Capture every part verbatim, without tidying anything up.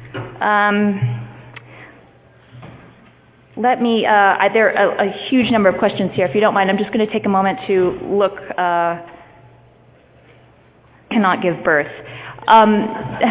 Um, let me, uh, I, there are a, a huge number of questions here. If you don't mind, I'm just going to take a moment to look, uh, cannot give birth. Um,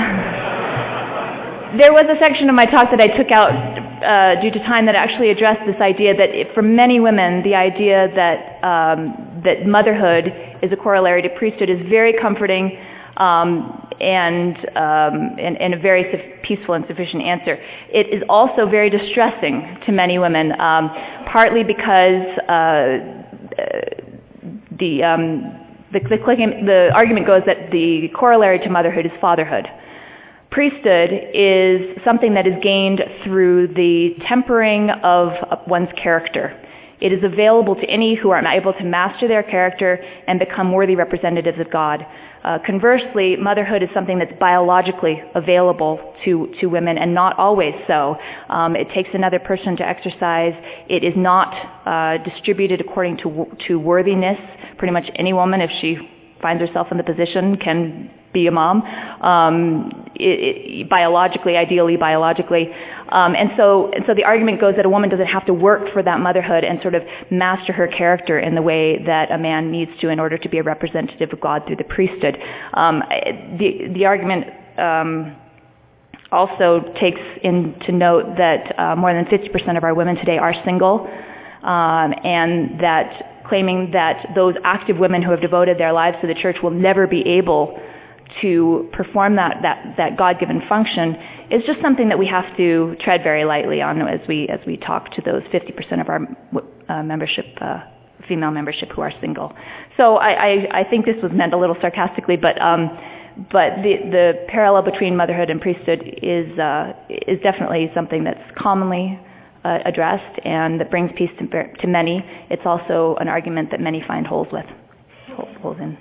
there was a section of my talk that I took out uh, due to time that actually addressed this idea that it, for many women, the idea that, um, that motherhood is a corollary to priesthood is very comforting um, and, um, and, and a very su- peaceful and sufficient answer. It is also very distressing to many women, um, partly because uh, the, um, the, the, the argument goes that the corollary to motherhood is fatherhood. Priesthood is something that is gained through the tempering of one's character. It is available to any who are able to master their character and become worthy representatives of God. Uh, conversely, motherhood is something that's biologically available to, to women and not always so. Um, it takes another person to exercise. It is not uh, distributed according to, to worthiness. Pretty much any woman, if she finds herself in the position, can be a mom, um, it, it, biologically, ideally biologically. Um, and so and so the argument goes that a woman doesn't have to work for that motherhood and sort of master her character in the way that a man needs to in order to be a representative of God through the priesthood. Um, the, the argument um, also takes into note that uh, more than fifty percent of our women today are single, um, and that claiming that those active women who have devoted their lives to the church will never be able to perform that, that, that God-given function is just something that we have to tread very lightly on as we as we talk to those fifty percent of our uh, membership, uh, female membership who are single. So I, I, I think this was meant a little sarcastically, but um, but the the parallel between motherhood and priesthood is uh, is definitely something that's commonly uh, addressed and that brings peace to, to many. It's also an argument that many find holes with, holes in.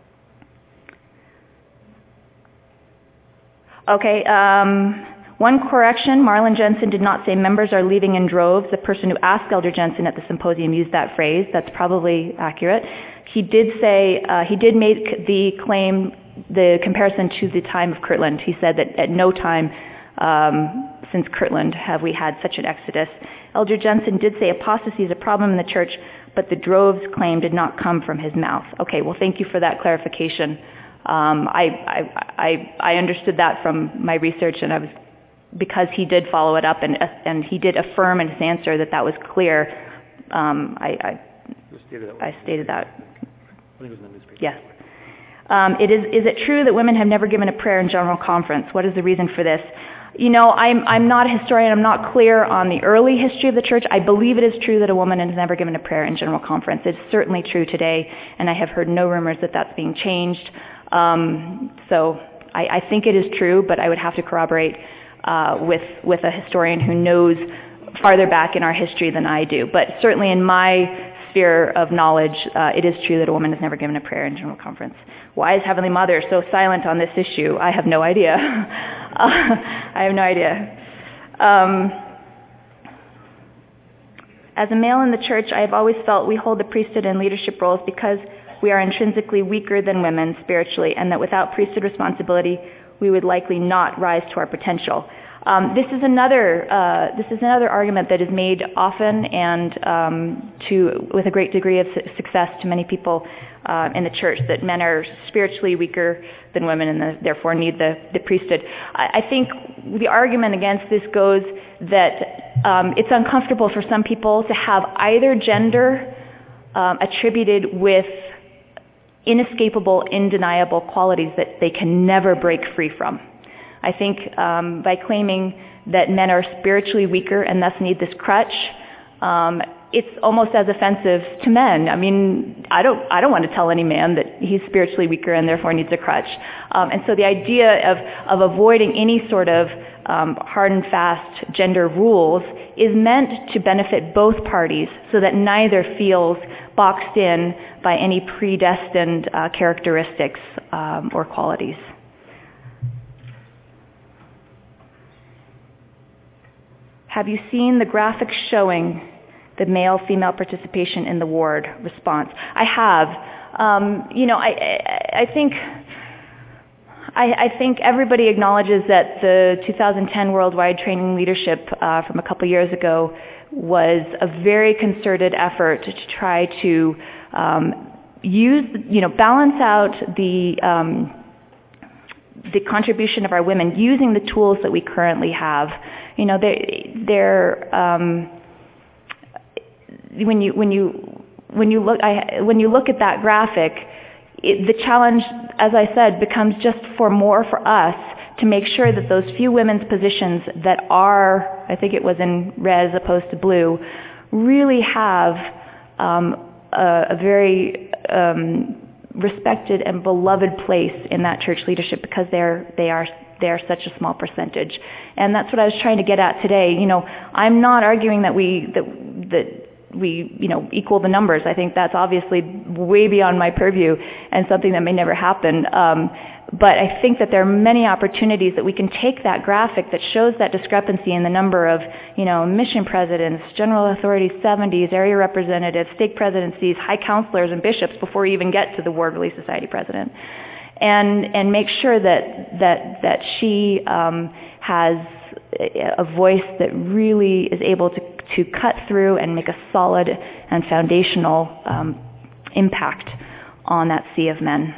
Okay, um, one correction, Marlon Jensen did not say members are leaving in droves. The person who asked Elder Jensen at the symposium used that phrase. That's probably accurate. He did say, uh, he did make the claim, the comparison to the time of Kirtland. He said that at no time um, since Kirtland have we had such an exodus. Elder Jensen did say apostasy is a problem in the church, but the droves claim did not come from his mouth. Okay, well, thank you for that clarification. Um, I, I, I, I understood that from my research, and I was, because he did follow it up and, and he did affirm in his answer that that was clear, um, I, I, I stated that. When it was in the newspaper. Yes. Um, it is, is it true that women have never given a prayer in general conference? What is the reason for this? You know, I'm, I'm not a historian. I'm not clear on the early history of the church. I believe it is true that a woman has never given a prayer in general conference. It's certainly true today, and I have heard no rumors that that's being changed. Um, so I, I think it is true, but I would have to corroborate uh, with with a historian who knows farther back in our history than I do. But certainly in my sphere of knowledge, uh, it is true that a woman has never given a prayer in general conference. Why is Heavenly Mother so silent on this issue? I have no idea. uh, I have no idea. Um, as a male in the church, I have always felt we hold the priesthood and leadership roles because we are intrinsically weaker than women spiritually, and that without priesthood responsibility, we would likely not rise to our potential. Um, this is another uh, this is another argument that is made often and um, to with a great degree of su- success to many people uh, in the church, that men are spiritually weaker than women and the, therefore need the, the priesthood. I, I think the argument against this goes that um, it's uncomfortable for some people to have either gender um, attributed with inescapable, undeniable qualities that they can never break free from. I think um, by claiming that men are spiritually weaker and thus need this crutch, um, it's almost as offensive to men. I mean, I don't, I don't want to tell any man that he's spiritually weaker and therefore needs a crutch. Um, and so the idea of, of avoiding any sort of um, hard and fast gender rules is meant to benefit both parties so that neither feels boxed in by any predestined uh, characteristics um, or qualities. Have you seen the graphics showing the male-female participation in the ward response? I have. Um, you know, I, I, I think I, I think everybody acknowledges that the two thousand ten Worldwide Training Leadership uh, from a couple years ago was a very concerted effort to try to um, use, you know, balance out the um, the contribution of our women using the tools that we currently have. You know, they, they're um, when you when you when you look I, when you look at that graphic, it, the challenge, as I said, becomes just for more for us to make sure that those few women's positions that are, I think it was in red as opposed to blue, really have um, a, a very um, respected and beloved place in that church leadership, because they're they are they are such a small percentage. And that's what I was trying to get at today. You know, I'm not arguing that we that that we you know equal the numbers. I think that's obviously way beyond my purview and something that may never happen. Um, but I think that there are many opportunities that we can take that graphic that shows that discrepancy in the number of, you know, mission presidents, general authorities, seventies, area representatives, stake presidencies, high counselors, and bishops before we even get to the Ward Relief Society president, and and make sure that that that she um, has a voice that really is able to to cut through and make a solid and foundational um, impact on that sea of men.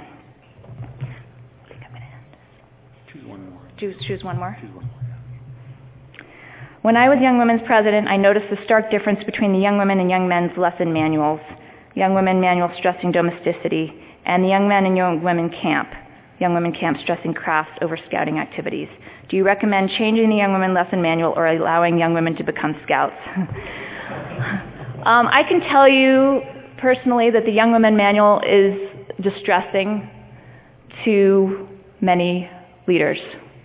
Choose one more. Choose, choose one more? Choose one more, yeah. When I was Young Women's president, I noticed the stark difference between the Young Women and Young Men's lesson manuals. Young Women manual stressing domesticity, and the Young Men and Young Women camp. Young Women camp stressing crafts over scouting activities. Do you recommend changing the Young Women lesson manual or allowing young women to become scouts? um, I can tell you personally that the Young Women manual is distressing to many leaders.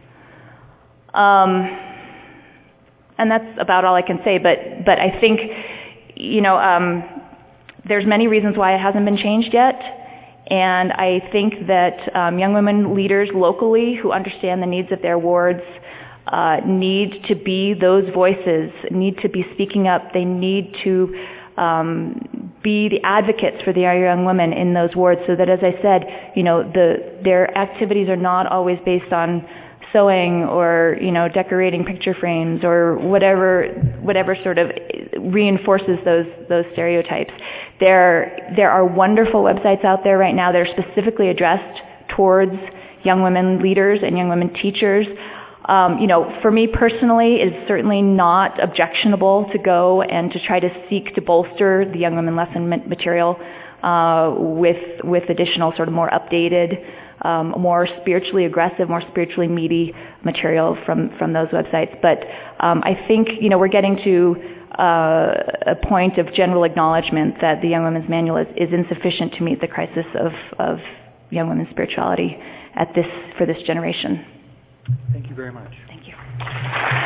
Um, and that's about all I can say, but, but I think, you know, um, there's many reasons why it hasn't been changed yet. And I think that um, young women leaders locally who understand the needs of their wards uh, need to be those voices, need to be speaking up. They need to um, be the advocates for the young women in those wards, so that, as I said, you know, the, their activities are not always based on sewing or, you know, decorating picture frames or whatever whatever sort of reinforces those those stereotypes. There there are wonderful websites out there right now that are specifically addressed towards young women leaders and young women teachers. Um, you know, for me personally, it's certainly not objectionable to go and to try to seek to bolster the young women lesson material uh, with with additional sort of more updated, Um, more spiritually aggressive, more spiritually meaty material from, from those websites. But um, I think, you know, we're getting to uh, a point of general acknowledgement that the Young Women's Manual is, is insufficient to meet the crisis of, of young women's spirituality at this, for this generation. Thank you very much. Thank you.